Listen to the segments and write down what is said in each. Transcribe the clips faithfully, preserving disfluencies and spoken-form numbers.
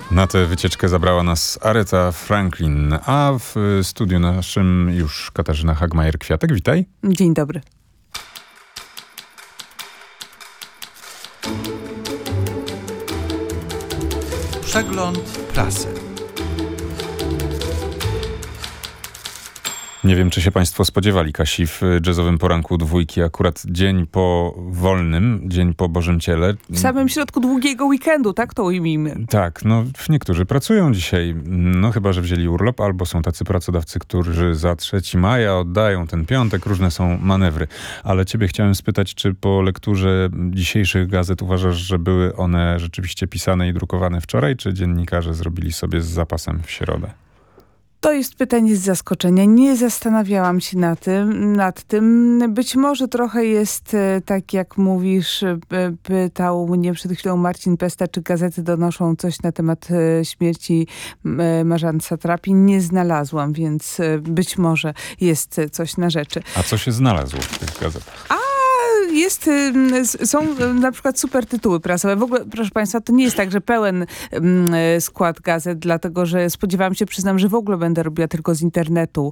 Na tę wycieczkę zabrała nas Aretha Franklin, a w studiu naszym już Katarzyna Hagmajer-Kwiatek. Witaj. Dzień dobry. Przegląd prasy. Nie wiem, czy się państwo spodziewali, Kasi, w jazzowym poranku dwójki, akurat dzień po wolnym, dzień po Bożym Ciele. W samym środku długiego weekendu, tak to ujmijmy. Tak, no niektórzy pracują dzisiaj, no chyba, że wzięli urlop, albo są tacy pracodawcy, którzy za trzeciego maja oddają ten piątek, różne są manewry. Ale ciebie chciałem spytać, czy po lekturze dzisiejszych gazet uważasz, że były one rzeczywiście pisane i drukowane wczoraj, czy dziennikarze zrobili sobie z zapasem w środę? To jest pytanie z zaskoczenia. Nie zastanawiałam się nad tym. Nad tym. Być może trochę jest tak, jak mówisz, pytał mnie przed chwilą Marcin Pesta, czy gazety donoszą coś na temat śmierci Marzanny Satrapi. Nie znalazłam, więc być może jest coś na rzeczy. A co się znalazło w tych gazetach? A Jest, są na przykład super tytuły prasowe. W ogóle, proszę państwa, to nie jest tak, że pełen skład gazet, dlatego że spodziewałam się, przyznam, że w ogóle będę robiła tylko z internetu,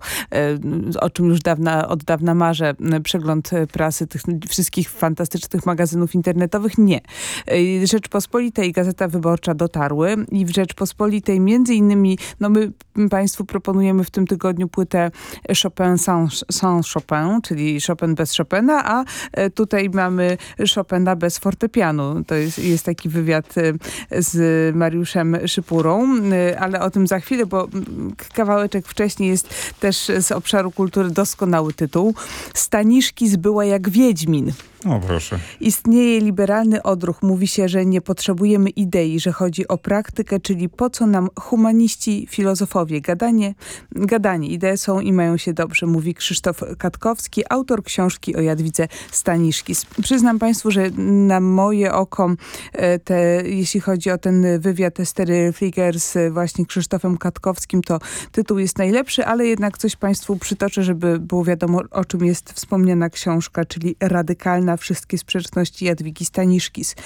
o czym już dawna, od dawna marzę, przegląd prasy tych wszystkich fantastycznych magazynów internetowych. Nie. Rzeczpospolitej i Gazeta Wyborcza dotarły i w Rzeczpospolitej między innymi, no my państwu proponujemy w tym tygodniu płytę Chopin sans, sans Chopin, czyli Chopin bez Chopina, a tutaj mamy Chopina bez fortepianu. To jest, jest taki wywiad z Mariuszem Szypurą, ale o tym za chwilę, bo kawałeczek wcześniej jest też z obszaru kultury doskonały tytuł. Staniszki zbyła jak Wiedźmin. O, proszę. Istnieje liberalny odruch. Mówi się, że nie potrzebujemy idei, że chodzi o praktykę, czyli po co nam humaniści, filozofowie. Gadanie, gadanie. Idee są i mają się dobrze, mówi Krzysztof Katkowski, autor książki o Jadwidze Staniszki. Przyznam państwu, że na moje oko, te, jeśli chodzi o ten wywiad Estery Flieger z właśnie Krzysztofem Katkowskim, to tytuł jest najlepszy, ale jednak coś państwu przytoczę, żeby było wiadomo, o czym jest wspomniana książka, czyli radykalna wszystkie sprzeczności Jadwigi Staniszkis.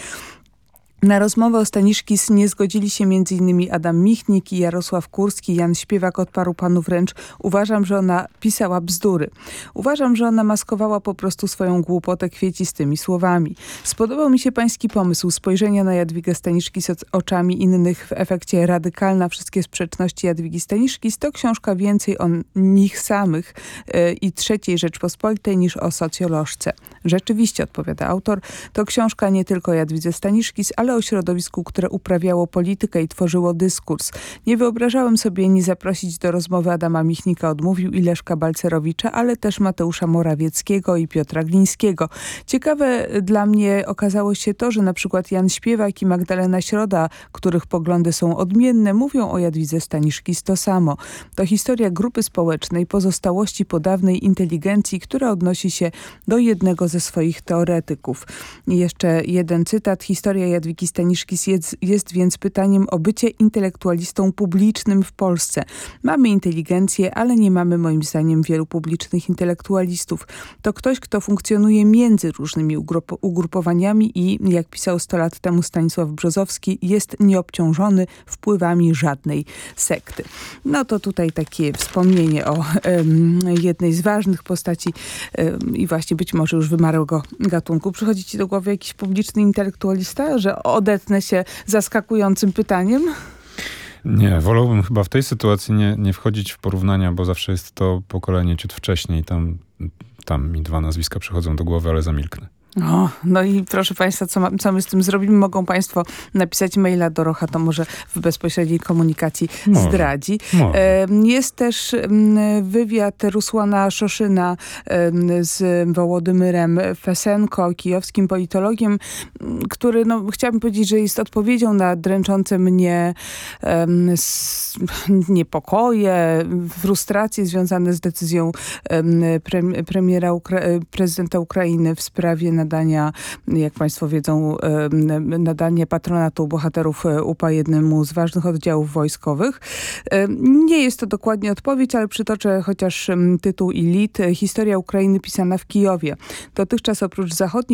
Na rozmowę o Staniszkis nie zgodzili się między innymi Adam Michnik i Jarosław Kurski. Jan Śpiewak odparł panu wręcz: uważam, że ona pisała bzdury. Uważam, że ona maskowała po prostu swoją głupotę kwiecistymi słowami. Spodobał mi się pański pomysł spojrzenia na Jadwigę Staniszkis oczami innych, w efekcie radykalna wszystkie sprzeczności Jadwigi Staniszkis. To książka więcej o nich samych yy, i trzeciej Rzeczpospolitej niż o socjolożce. Rzeczywiście, odpowiada autor, to książka nie tylko o Jadwidze Staniszkis, ale o środowisku, które uprawiało politykę i tworzyło dyskurs. Nie wyobrażałem sobie nie zaprosić do rozmowy Adama Michnika, odmówił, i Leszka Balcerowicza, ale też Mateusza Morawieckiego i Piotra Glińskiego. Ciekawe dla mnie okazało się to, że na przykład Jan Śpiewak i Magdalena Środa, których poglądy są odmienne, mówią o Jadwidze Staniszkis to samo. To historia grupy społecznej, pozostałości po dawnej inteligencji, która odnosi się do jednego ze swoich teoretyków. I jeszcze jeden cytat. Historia Jadwigi Staniszkis jest, jest więc pytaniem o bycie intelektualistą publicznym w Polsce. Mamy inteligencję, ale nie mamy moim zdaniem wielu publicznych intelektualistów. To ktoś, kto funkcjonuje między różnymi ugrup- ugrupowaniami i, jak pisał sto lat temu Stanisław Brzozowski, jest nieobciążony wpływami żadnej sekty. No to tutaj takie wspomnienie o um, jednej z ważnych postaci um, i właśnie być może już wymarłego gatunku. Przychodzi ci do głowy jakiś publiczny intelektualista, że odetnę się zaskakującym pytaniem? Nie, wolałbym chyba w tej sytuacji nie, nie wchodzić w porównania, bo zawsze jest to pokolenie ciut wcześniej. Tam, tam mi dwa nazwiska przychodzą do głowy, ale zamilknę. O, no i proszę państwa, co, ma, co my z tym zrobimy? Mogą państwo napisać maila do Rocha, to może w bezpośredniej komunikacji może, zdradzi. Może. Jest też wywiad Rusłana Szoszyna z Wołodymyrem Fesenko, kijowskim politologiem, który, no, chciałabym powiedzieć, że jest odpowiedzią na dręczące mnie um, niepokoje, frustracje związane z decyzją um, pre, premiera Ukra- prezydenta Ukrainy w sprawie nadania, jak państwo wiedzą, nadanie patronatu bohaterów U P A jednemu z ważnych oddziałów wojskowych. Nie jest to dokładnie odpowiedź, ale przytoczę chociaż tytuł i lit. Historia Ukrainy pisana w Kijowie. Dotychczas oprócz zachodniej